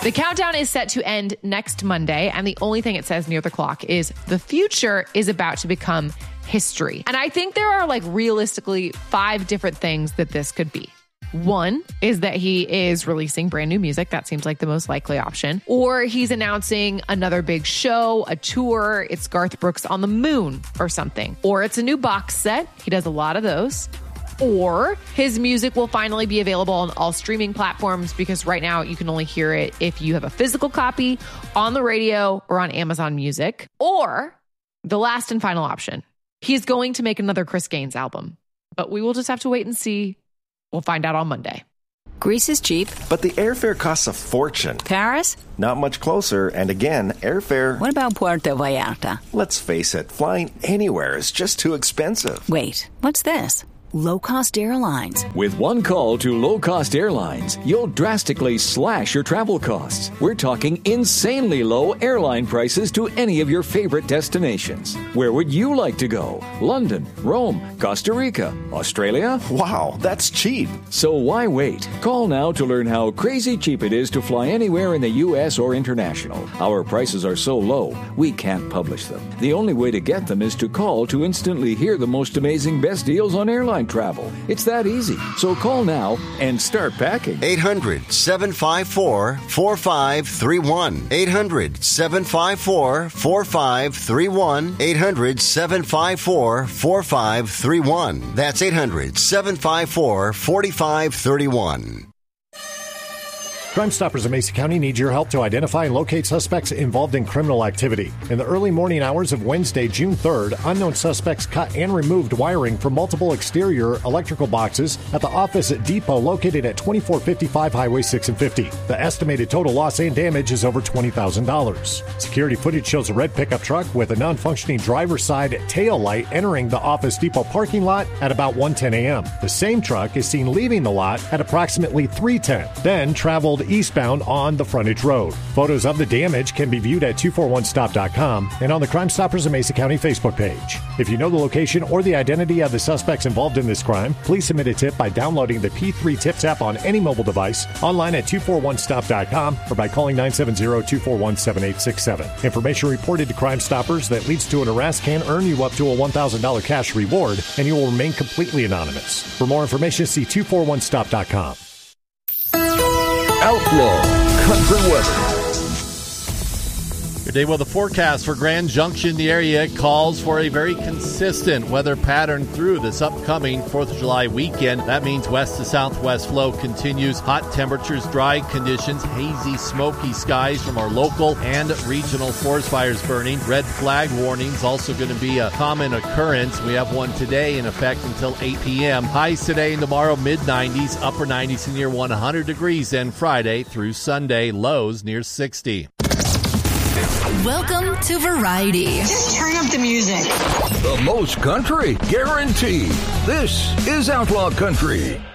The countdown is set to end next Monday, and the only thing it says near the clock is the future is about to become history. And I think there are realistically 5 different things that this could be. One is that he is releasing brand new music. That seems like the most likely option. Or he's announcing another big show, a tour. It's Garth Brooks on the moon or something. Or it's a new box set. He does a lot of those. Or his music will finally be available on all streaming platforms, because right now you can only hear it if you have a physical copy on the radio or on Amazon Music. Or the last and final option, he's going to make another Chris Gaines album. But we will just have to wait and see. We'll find out on Monday. Greece is cheap. But the airfare costs a fortune. Paris? Not much closer. And again, airfare... What about Puerto Vallarta? Let's face it, flying anywhere is just too expensive. Wait, what's this? Low-cost airlines. With one call to low-cost airlines, you'll drastically slash your travel costs. We're talking insanely low airline prices to any of your favorite destinations. Where would you like to go? London, Rome, Costa Rica, Australia? Wow, that's cheap. So why wait? Call now to learn how crazy cheap it is to fly anywhere in the U.S. or international. Our prices are so low, we can't publish them. The only way to get them is to call to instantly hear the most amazing best deals on airline travel. It's that easy. So call now and start packing. 800-754-4531. 800-754-4531. 800-754-4531. That's 800-754-4531. Crime Stoppers of Mesa County need your help to identify and locate suspects involved in criminal activity. In the early morning hours of Wednesday, June 3rd, unknown suspects cut and removed wiring from multiple exterior electrical boxes at the office at Depot located at 2455 Highway 6 and 50. The estimated total loss and damage is over $20,000. Security footage shows a red pickup truck with a non-functioning driver's side tail light entering the Office Depot parking lot at about 1:10 a.m. The same truck is seen leaving the lot at approximately 3:10, then traveled eastbound on the frontage road. Photos of the damage can be viewed at 241stop.com and on the Crime Stoppers of Mesa County Facebook page. If you know the location or the identity of the suspects involved in this crime, please submit a tip by downloading the P3 Tips app on any mobile device, online at 241stop.com, or by calling 970-241-7867. Information reported to Crime Stoppers that leads to an arrest can earn you up to a $1,000 cash reward, and you will remain completely anonymous. For more information, see 241stop.com. Outlaw Country Weather. Your day weather forecast for Grand Junction. The area calls for a very consistent weather pattern through this upcoming 4th of July weekend. That means west to southwest flow continues. Hot temperatures, dry conditions, hazy, smoky skies from our local and regional forest fires burning. Red flag warnings also going to be a common occurrence. We have one today in effect until 8 p.m. Highs today and tomorrow mid-90s, upper 90s and near 100 degrees. And Friday through Sunday, lows near 60. Welcome to Variety. Just turn up the music. The most country, guaranteed. This is Outlaw Country.